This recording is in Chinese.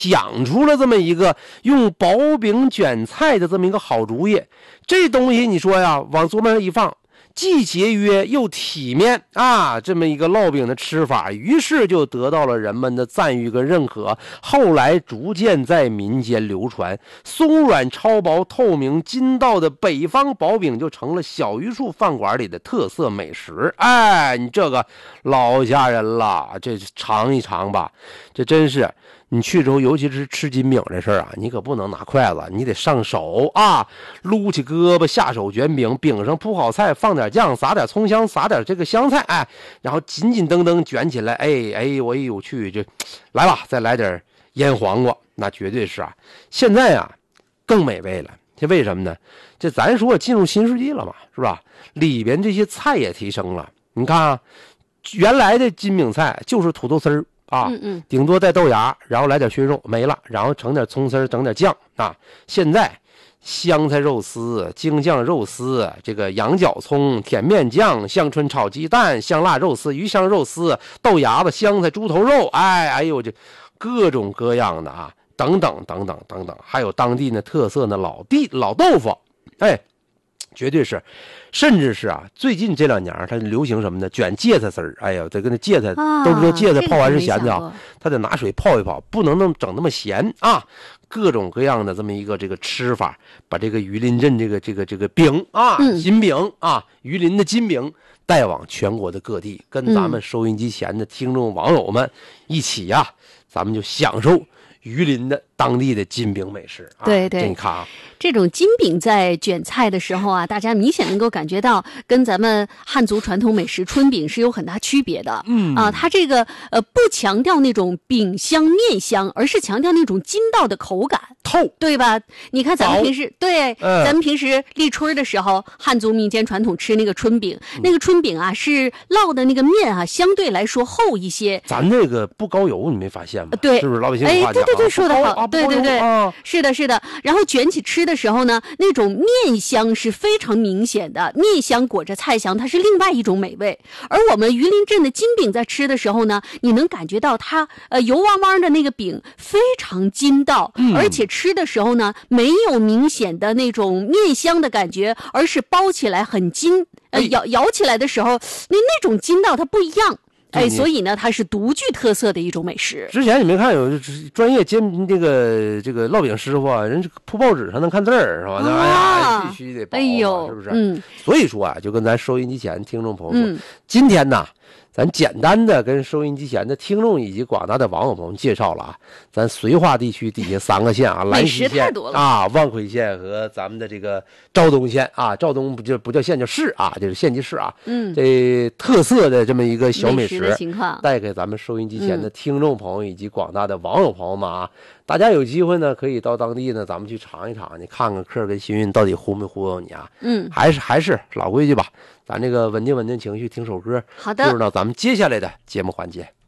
想出了这么一个用薄饼卷菜的这么一个好主意。这东西你说呀，往桌面上一放，既节约又体面啊，这么一个烙饼的吃法，于是就得到了人们的赞誉跟认可。后来逐渐在民间流传，松软超薄透明筋道的北方薄饼就成了小榆树饭馆里的特色美食。哎，你这个老吓人了，这尝一尝吧。这真是你去之后，尤其是吃金饼这事儿啊，你可不能拿筷子，你得上手啊，撸起胳膊下手卷饼，饼上铺好菜，放点酱，撒点葱香，撒点这个香菜，哎，然后紧紧蹬蹬卷起来，我一有去就来吧，再来点腌黄瓜，那绝对是啊。现在啊更美味了，这为什么呢？这咱说进入新世纪了嘛，是吧？里边这些菜也提升了。你看啊，原来的金饼菜就是土豆丝儿啊，顶多带豆芽，然后来点熏肉没了，然后整点葱丝，整点酱啊。现在香菜肉丝、京酱肉丝、这个羊角葱、甜面酱、香椿炒鸡蛋、香辣肉丝、鱼香肉丝、豆芽子、香菜、猪头肉，哎呦，这各种各样的啊，等等等等等等，还有当地的特色的老豆腐，哎，绝对是。甚至是啊，最近这2年它流行什么呢？卷芥菜丝儿。哎呀，这个那芥菜都说芥菜泡完是咸的啊，它得拿水泡一泡，不能整那么咸啊。各种各样的这么一个这个吃法，把这个榆林镇这个饼啊，金饼啊，榆林的金饼带往全国的各地，跟咱们收音机前的听众网友们一起呀，咱们就享受榆林的当地的金饼美食啊。 对对， 你看啊， 这种金饼在卷菜的时候啊，大家明显能够感觉到跟咱们汉族传统美食春饼是有很大区别的。它这个不强调那种饼香面香，而是强调那种筋道的口感透， 对吧？你看咱们平时咱们平时立春的时候，汉族民间传统吃那个春饼，那个春饼啊是烙的那个面啊相对来说厚一些。 咱那个不高油，你没发现吗？ 对， 是不是老百姓话讲？ 对，说得好，对，是的，是的。然后卷起吃的时候呢，那种面香是非常明显的，面香裹着菜香，它是另外一种美味。而我们榆林镇的金饼在吃的时候呢，你能感觉到它油汪汪的那个饼非常筋道，而且吃的时候呢，没有明显的那种面香的感觉，而是包起来很筋，咬起来的时候那种筋道它不一样。所以呢，它是独具特色的一种美食。 之前你没看有专业煎这个烙饼师傅啊，人铺报纸上能看字儿是吧？哎呀，必须得薄啊，是不是？所以说啊，就跟咱收音机前听众朋友说，今天呢，咱简单的跟收音机前的听众以及广大的网友朋友介绍了啊，咱绥化地区底下3个县啊，兰溪县啊、望奎县和咱们的这个昭东县啊，昭东不叫县叫市啊，就是县级市啊。这特色的这么一个小美食带给咱们收音机前的听众朋友以及广大的网友朋友们啊，大家有机会呢可以到当地呢，咱们去尝一尝，你看看客跟幸运到底忽没忽悠你啊？还是老规矩吧，咱这个稳定情绪，听首歌。 好的， 进入到咱们接下来的节目环节。